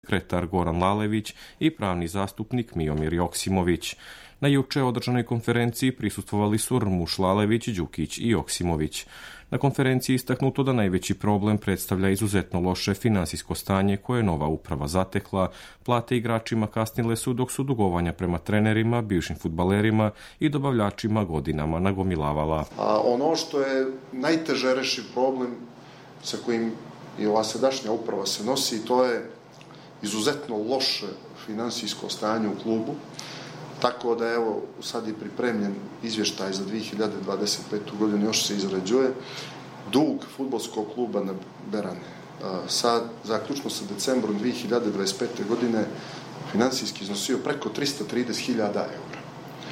sekretar Goran Lalević i pravni zastupnik Miomir Joksimović. Na juče održanoj konferenciji prisustvovali su Rmuš, Lalević, Đukić i Joksimović. Na konferenciji istaknuto da najveći problem predstavlja izuzetno loše finansijsko stanje koje je nova uprava zatekla. Plate igračima kasnile su dok su dugovanja prema trenerima, bivšim fudbalerima i dobavljačima godinama nagomilavala. Ono što je najteže rešiv problem sa kojim i ova sadašnja uprava se nosi, to je izuzetno loše finansijsko stanje u klubu. Tako da, evo, sad je pripremljen izvještaj za 2025. godinu, još se izrađuje. Dug fudbalskog kluba na Berane, sad, zaključno sa decembrom 2025. godine, finansijski iznosio preko 330.000 eura.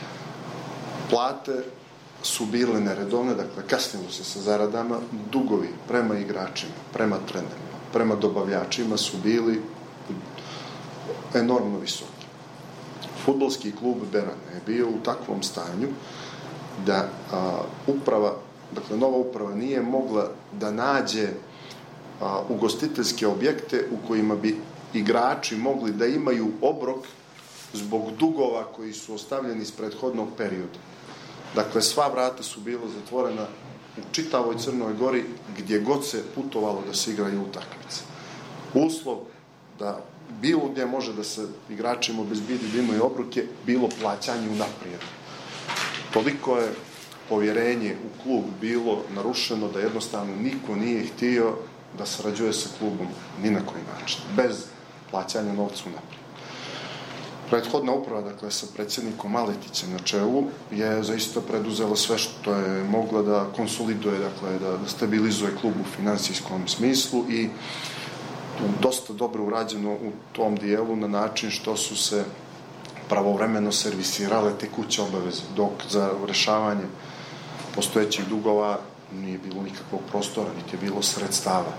Plate su bile neredovne, dakle, kasnilo se sa zaradama, dugovi prema igračima, prema trenerima, prema dobavljačima su bili enormno visoki. Fudbalski klub Berane je bio u takvom stanju da nova uprava nije mogla da nađe ugostiteljske objekte u kojima bi igrači mogli da imaju obrok zbog dugova koji su ostavljeni iz prethodnog perioda. Dakle, sva vrata su bila zatvorena u čitavoj Crnoj Gori gdje god se putovalo da se igraju utakmice. Uslov da bilo gdje može da se igračima obezbedi da imaju obroke, bilo plaćanje unaprijed. Toliko je povjerenje u klub bilo narušeno da jednostavno niko nije htio da sarađuje sa klubom ni na koji način, bez plaćanja novca unaprijed. Prethodna uprava, dakle, sa predsjednikom Maletićem na čelu, je zaista preduzela sve što je mogla da konsoliduje, dakle, da stabilizuje klub u finansijskom smislu i dosta dobro urađeno u tom dijelu na način što su se pravovremeno servisirale tekuće obaveze, dok za rešavanje postojećih dugova nije bilo nikakvog prostora, niti je bilo sredstava.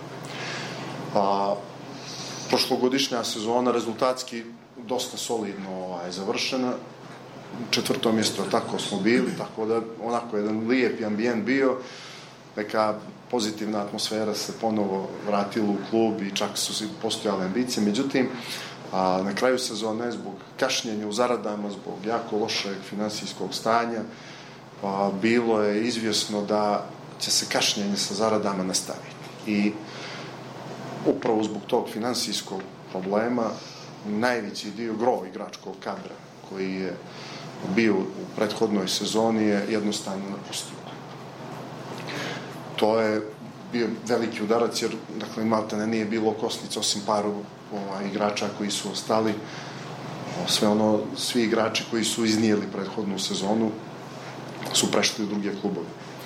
Prošlogodišnja sezona rezultatski dosta solidno završena. 4. mjesto tako smo bili, tako da onako jedan lijep ambijent bio, neka pozitivna atmosfera se ponovo vratila u klub i čak su postojale ambicije. Međutim, na kraju sezone, zbog kašnjenja u zaradama, zbog jako lošeg finansijskog stanja, bilo je izvjesno da će se kašnjenje sa zaradama nastaviti. I upravo zbog tog finansijskog problema najveći dio igračkog kadra koji je bio u prethodnoj sezoni je jednostavno napustio. To je bio veliki udarac jer, dakle, maltene nije bilo okosnica osim paru igrača koji su ostali. Svi igrači koji su iznijeli prethodnu sezonu su prešli u druge klubove.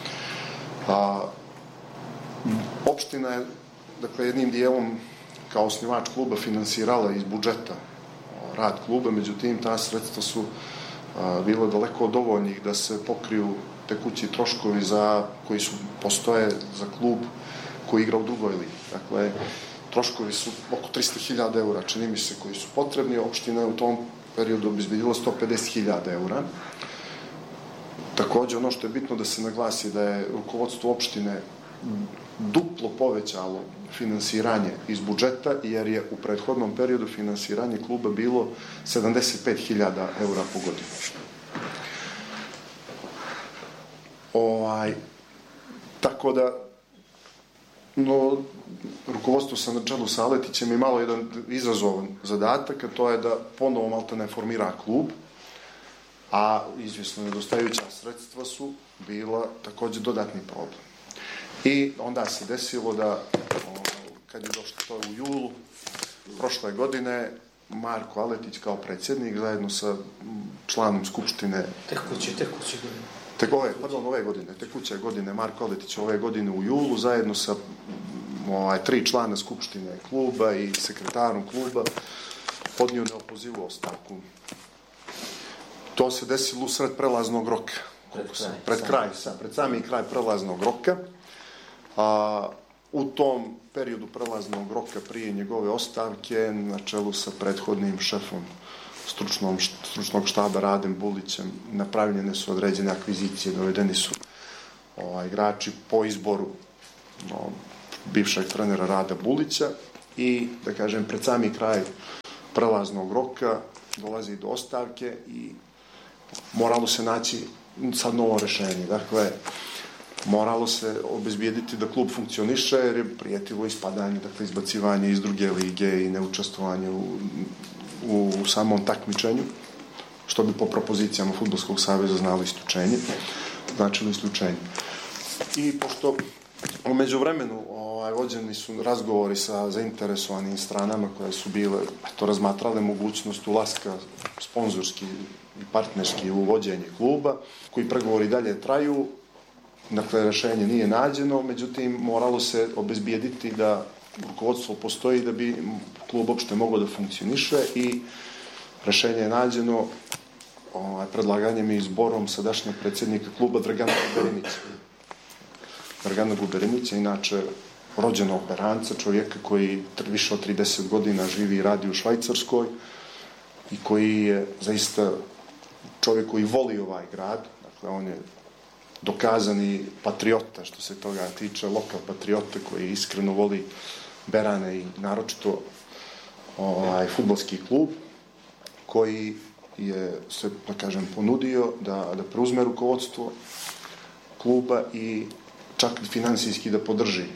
Opština je, dakle, jednim dijelom kao osnivač kluba finansirala iz budžeta rad kluba, međutim ta sredstva su bila daleko od dovoljnih da se pokriju tekući troškovi koji su postoje za klub koji igra u drugoj ligi. Dakle, troškovi su oko 300.000 eura, čini mi se, koji su potrebni. Opština je u tom periodu obezbedila 150.000 eura. Također, ono što je bitno da se naglasi da je rukovodstvo opštine duplo povećalo finansiranje iz budžeta, jer je u prethodnom periodu finansiranje kluba bilo 75.000 eura po godinu. Tako da rukovodstvo sa na čelu sa Aletićem je malo jedan izazovan zadatak, a to je da ponovo maltene formira klub, a izvjesno nedostajuća sredstva su bila također dodatni problem. I onda se desilo da, kad je došlo to u julu prošle godine, Marko Aletić kao predsjednik zajedno sa članom skupštine tekuće godine, Marko Aletić ove godine u julu, zajedno sa 3 člana skupštine kluba i sekretarom kluba, podnio neopozivu ostavku. To se desilo usred prelaznog roka. Pred sami kraj prelaznog roka. U tom periodu prelaznog roka prije njegove ostavke, na čelu sa prethodnim šefom stručnog štaba Radem Bulićem, napravljene su određene akvizicije, dovedeni su igrači po izboru bivšeg trenera Rada Bulića i, da kažem, pred sami kraj prelaznog roka dolazi do ostavke i moralo se naći sad novo rešenje. Dakle, moralo se obezbijediti da klub funkcioniše jer je prijetilo ispadanje, dakle, izbacivanje iz druge lige i neučestvovanje u samom takmičenju, što bi po propozicijama Fudbalskog saveza značilo isključenje. I pošto u međuvremenu vođeni su razgovori sa zainteresovanim stranama koje su bile razmatrale mogućnost ulaska sponzorski i partnerski u vođenje kluba, koji pregovori dalje traju. Dakle, rešenje nije nađeno, međutim, moralo se obezbijediti da rukovodstvo postoji da bi klub uopšte mogao da funkcioniše i rešenje je nađeno predlaganjem i izborom sadašnjeg predsjednika kluba Dragana Guberinića. Dragana Guberinića, inače rođenog Beranca, čovjeka koji više od 30 godina živi i radi u Švajcarskoj i koji je zaista čovjek koji voli ovaj grad. Dakle, on je dokazani patriota, što se toga tiče, lokal patriota koji iskreno voli Berane i naročito fudbalski klub, koji je se, da kažem, ponudio da preuzme rukovodstvo kluba i čak finansijski da podrži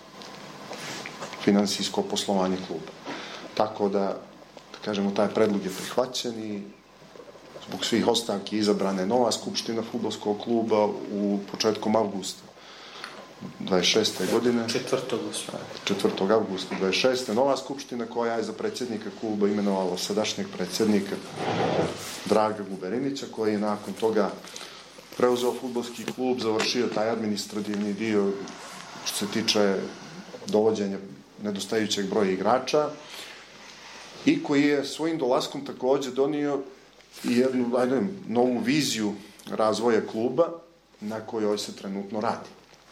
finansijsko poslovanje kluba. Tako da kažemo, taj predlog je prihvaćen i zbog svih ostavki izabrana je nova skupština fudbalskog kluba u početkom avgusta 26. godine. 4. avgusta 26. Nova skupština koja je za predsjednika kluba imenovala sadašnjeg predsjednika Draga Guberinića, koji je nakon toga preuzeo fudbalski klub, završio taj administrativni dio što se tiče dovođenja nedostajućeg broja igrača i koji je svojim dolaskom također donio jednu novu viziju razvoja kluba na kojoj se trenutno radi.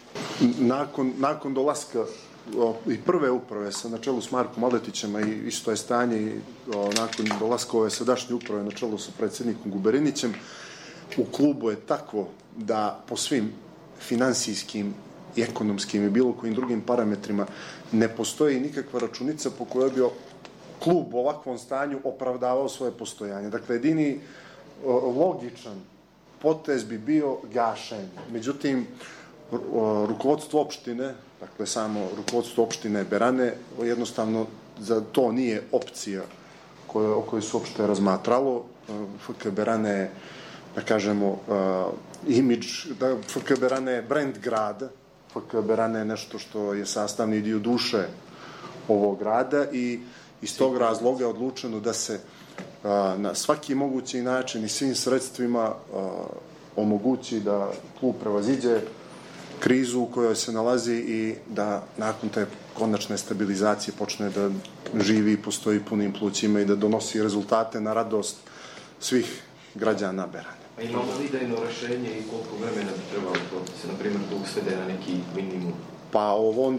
Nakon dolaska i prve uprave na čelu s Markom Maletićem i isto je stanje i nakon dolaska ove sadašnje uprave na čelu sa predsjednikom Guberinićem, u klubu je takvo da po svim finansijskim i ekonomskim i bilo kojim drugim parametrima ne postoji nikakva računica po kojoj bi klub u ovakvom stanju opravdavao svoje postojanje. Dakle, jedini logičan potez bi bio gašenje. Međutim, rukovodstvo opštine, dakle samo rukovodstvo opštine Berane, jednostavno za to nije opcija o kojoj se uopšte razmatralo. FK Berane je, da kažemo, imidž, FK Berane je brand grada, FK Berane je nešto što je sastavni dio duše ovog grada i iz tog razloga je odlučeno da se na svaki mogući način i svim sredstvima omogući da klub prevaziđe krizu u kojoj se nalazi i da nakon te konačne stabilizacije počne da živi i postoji punim plućima i da donosi rezultate na radost svih građana Berane. A imamo li idejno rešenje i koliko vremena bi trebalo da se, na primjer, dug svede na neki minimum? Pa ovom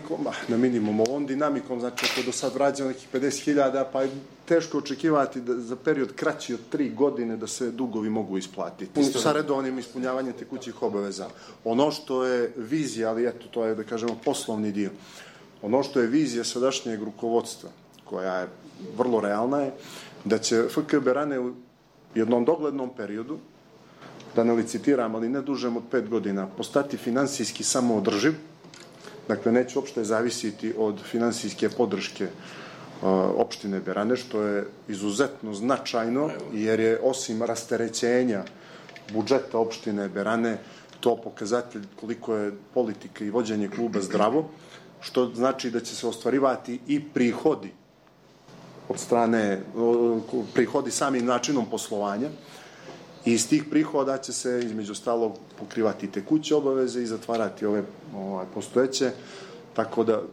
dinamikom, znači ako je do sad vrađeno nekih 50.000, pa je teško očekivati da za period kraći od 3 godine da se dugovi mogu isplatiti. Sa redovnim ispunjavanjem tekućih obaveza. Ono što je vizija, ali eto, to je, da kažemo, poslovni dio. Ono što je vizija sadašnjeg rukovodstva, koja je vrlo realna, je da će FK Berane u jednom doglednom periodu, da ne licitiram, ali ne dužem od 5 godina, postati finansijski samoodrživ. Dakle, neće uopšte zavisiti od finansijske podrške opštine Berane, što je izuzetno značajno, jer je osim rasterećenja budžeta opštine Berane to pokazatelj koliko je politika i vođenje kluba zdravo, što znači da će se ostvarivati i prihodi od strane, prihodi samim načinom poslovanja i iz tih prihoda će se između ostalog pokrivati tekuće obaveze i zatvarati ove postojeće, tako da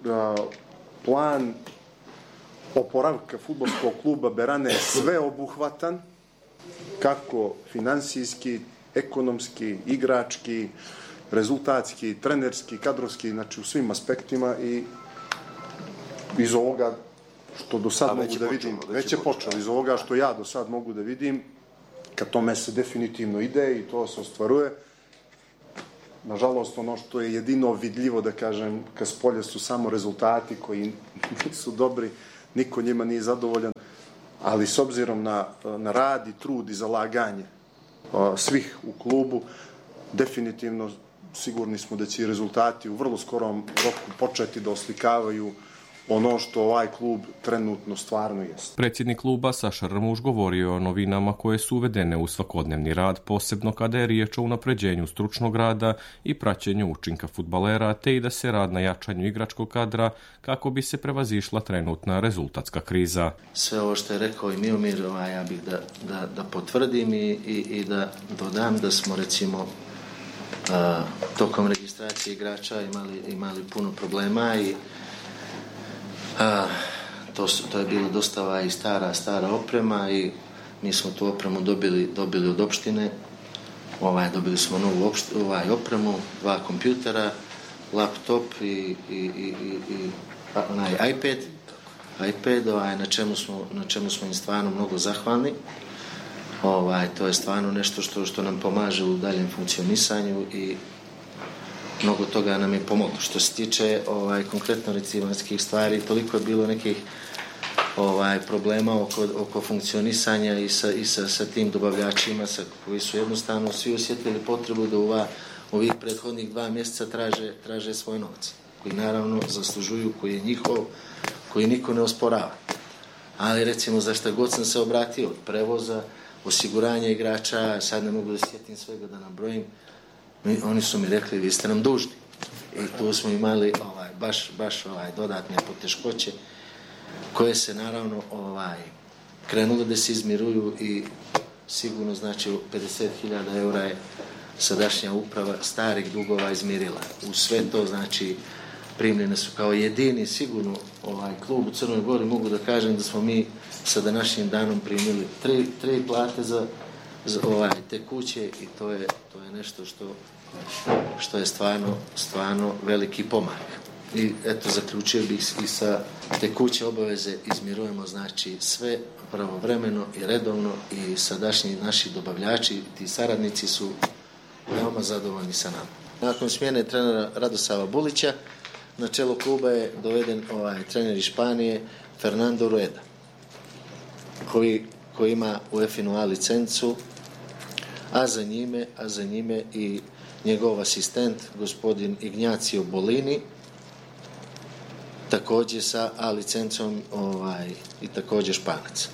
plan oporavka fudbalskog kluba Berane je sveobuhvatan, kako finansijski, ekonomski, igrački, rezultatski, trenerski, kadrovski, znači u svim aspektima i iz ovoga što do sad mogu da vidim, već je počelo, iz ovoga što ja do sad mogu da vidim, ka tome se definitivno ide i to se ostvaruje, nažalost, ono što je jedino vidljivo, da kažem, kad spolje su samo rezultati koji nisu dobri, niko njima nije zadovoljan, ali s obzirom na rad i trud i zalaganje svih u klubu, definitivno sigurni smo da će rezultati u vrlo skorom roku početi da oslikavaju ono što ovaj klub trenutno stvarno jest. Predsjednik kluba Saša Rmuš govorio o novinama koje su uvedene u svakodnevni rad, posebno kada je riječ o unapređenju stručnog rada i praćenju učinka fudbalera, te i da se rad na jačanju igračkog kadra kako bi se prevazišla trenutna rezultatska kriza. Sve ovo što je rekao i Miomir, ja bih da potvrdim i da dodam da smo recimo tokom registracije igrača imali puno problema i to je bilo dosta i stara oprema i mi smo tu opremu dobili od opštine. Dobili smo novu opremu, 2 kompjutera, laptop i iPad na čemu smo im stvarno mnogo zahvalni. To je stvarno nešto što nam pomaže u daljem funkcionisanju i mnogo toga nam je pomoglo. Što se tiče konkretno recimarskih stvari, toliko je bilo nekih problema oko funkcionisanja i sa tim dobavljačima koji su jednostavno svi osjetili potrebu da ovih prethodnih 2 mjeseca traže svoj novac, koji naravno zaslužuju, koji je njihov, koji niko ne osporava. Ali recimo za šta god sam se obratio, od prevoza, osiguranja igrača, sad ne mogu da sjetim svega da nabrojim, oni su mi rekli vi ste nam dužni i tu smo imali baš dodatne poteškoće koje se naravno krenule da se izmiruju i sigurno znači 50.000 eura je sadašnja uprava starih dugova izmirila. U sve to znači primljene su kao jedini sigurno klub u Crnoj Gori, mogu da kažem da smo mi sa današnjim danom primili 3 plate za te kuće i to je nešto što je stvarno veliki pomak. I eto, zaključio bih i sa tekuće obaveze izmirujemo znači sve pravovremeno i redovno i sadašnji naši dobavljači, ti saradnici su veoma zadovoljni sa nama. Nakon smjene trenera Radosava Bulića na čelo kluba je doveden trener iz Španije Fernando Rueda koji ima UEFA A licencu, a za njime i njegov asistent gospodin Ignacio Bolini također sa A licencom i također Španac.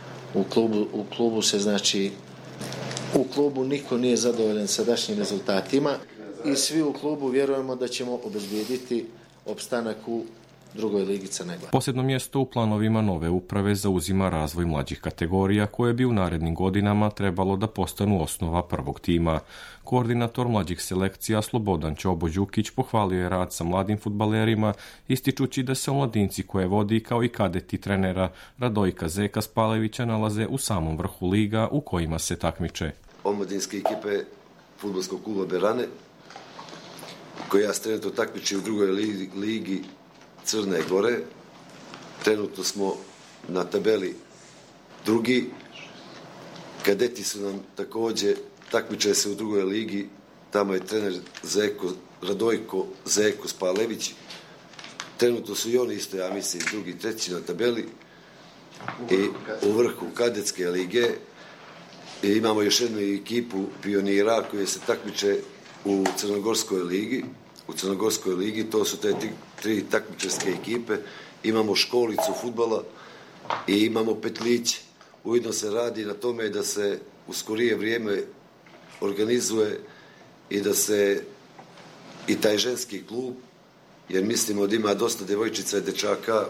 U klubu se znači u klubu niko nije zadovoljan sadašnjim rezultatima i svi u klubu vjerujemo da ćemo obezbijediti opstanak u drugoj ligi Crne Gore. Posebno mjesto u planovima nove uprave zauzima razvoj mlađih kategorija koje bi u narednim godinama trebalo da postanu osnova prvog tima. Koordinator mlađih selekcija Slobodan Ćobo-Đukić pohvalio je rad sa mladim fudbalerima, ističući da se omladinci koje vodi kao i kadeti trenera Radojka Zeka Spalevića nalaze u samom vrhu liga u kojima se takmiče. Omladinske ekipe fudbalskog kluba Berane koja se trenutno takmiči u drugoj ligi Crne Gore. Trenutno smo na tabeli drugi. Kadeti su nam također takmiče se u drugoj ligi. Tamo je trener Radojko Zeko Spalević. Trenutno su i oni isto, ja mislim, drugi, treći na tabeli. I u vrhu kadetske lige. I imamo još jednu ekipu pionira koji se takmiče u Crnogorskoj ligi. U Crnogorskoj ligi to su te 3 takmičarske ekipe. Imamo školicu fudbala i imamo petliće. Ujedno se radi na tome da se u skorije vrijeme organizuje i da se i taj ženski klub, jer mislimo da ima dosta djevojčica i dečaka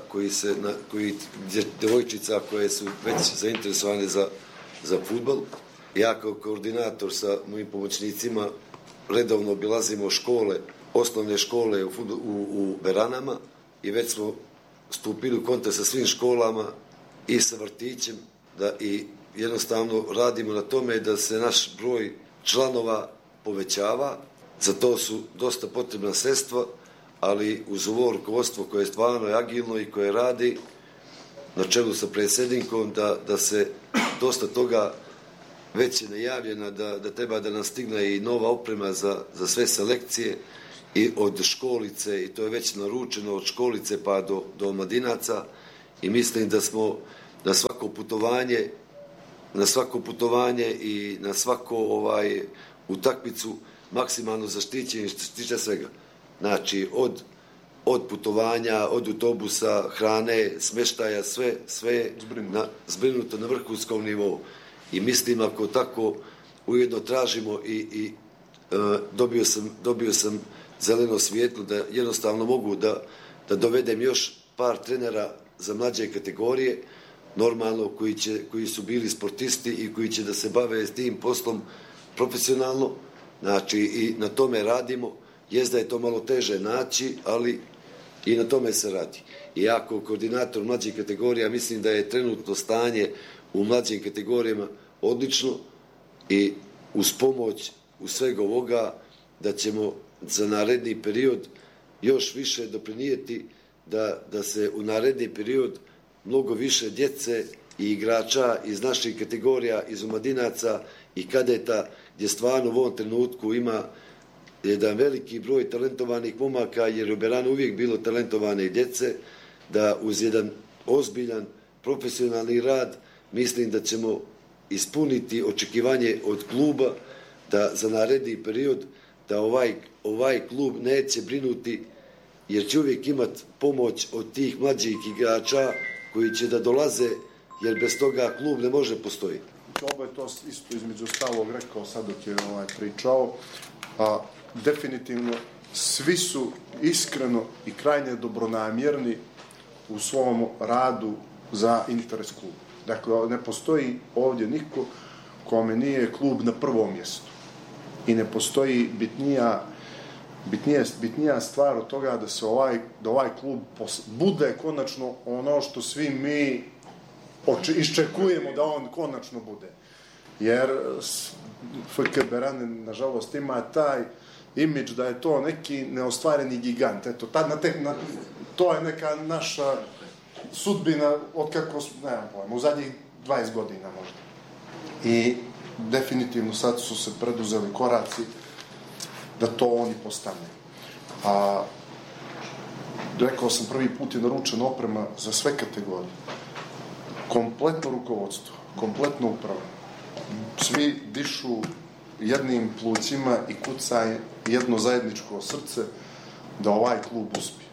djevojčica koje su već zainteresovane za fudbal. Ja kao koordinator sa mojim pomoćnicima redovno obilazimo škole, osnovne škole u Beranama i već smo stupili u kontakt sa svim školama i sa vrtićem da i jednostavno radimo na tome da se naš broj članova povećava. Za to su dosta potrebna sredstva, ali uz ovo rukovodstvo koje je stvarno agilno i koje radi na čelu sa predsjednikom da se dosta toga već je najavljena da treba da nam stigne i nova oprema za sve selekcije i od školice, i to je već naručeno od školice pa do omladinaca, i mislim da smo na svako putovanje i na svako utakmicu maksimalno zaštićeni što se tiče svega. Znači, od putovanja, od autobusa, hrane, smještaja, sve je zbrinuto na vrhunskom nivou. I mislim, ako tako ujedno tražimo i dobio sam zeleno svjetlo da jednostavno mogu da dovedem još par trenera za mlađe kategorije, normalno koji su bili sportisti i koji će da se bave s tim poslom profesionalno. Znači, i na tome radimo. Jest da je to malo teže naći, ali i na tome se radi. I ako koordinator mlađih kategorija, mislim da je trenutno stanje u mlađim kategorijama odlično, i uz pomoć u svega ovoga da ćemo za naredni period još više doprinijeti da se u naredni period mnogo više djece i igrača iz naših kategorija, iz omladinaca i kadeta, gdje stvarno u ovom trenutku ima jedan veliki broj talentovanih momaka, jer u Beranu uvijek bilo talentovane djece, da uz jedan ozbiljan profesionalni rad mislim da ćemo ispuniti očekivanje od kluba da za naredni period da ovaj klub neće brinuti, jer će uvijek imati pomoć od tih mlađih igrača koji će da dolaze, jer bez toga klub ne može postojiti. Ovo je to isto između ostalog rekao sad dok je pričao. Definitivno svi su iskreno i krajnje dobronamjerni u svom radu za interes kluba. Dakle, ne postoji ovdje niko kome nije klub na prvom mjestu. I ne postoji bitnija stvar od toga da ovaj klub bude konačno ono što svi mi iščekujemo da on konačno bude. Jer FK Berane, nažalost, ima taj imidž da je to neki neostvareni gigant. Eto, to je neka naša sudbina od kako, nemam pojma, u zadnjih 20 godina možda. I definitivno sad su se preduzeli koraci da to oni postane. Rekao sam, prvi put je naručena oprema za sve kategorije. Kompletno rukovodstvo, kompletno upravo. Svi dišu jednim plućima i kuca jedno zajedničko srce da ovaj klub uspije.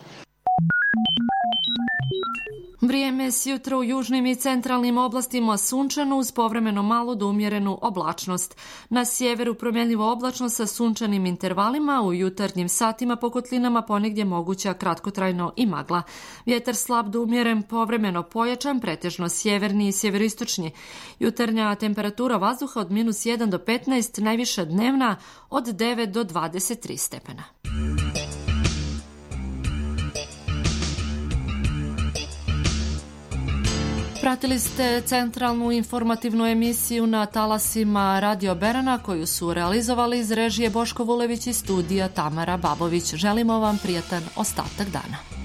Vrijeme je sjutra u južnim i centralnim oblastima sunčano uz povremeno malu do umjerenu oblačnost. Na sjeveru promjenljivo oblačno sa sunčanim intervalima, u jutarnjim satima po kotlinama ponegdje moguća kratkotrajno i magla. Vjetar slab do umjeren, povremeno pojačan, pretežno sjeverni i sjeveroistočni. Jutarnja temperatura vazduha od -1 do 15, najviša dnevna od 9 do 23 stepena. Pratili ste centralnu informativnu emisiju na talasima Radio Berana koju su realizovali iz režije Boško Vulević i studija Tamara Babović. Želimo vam prijatan ostatak dana.